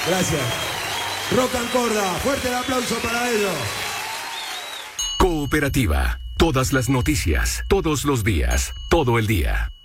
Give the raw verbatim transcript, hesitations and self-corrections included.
Gracias. Rock and Corda, fuerte el aplauso para ellos. Cooperativa, todas las noticias, todos los días, todo el día.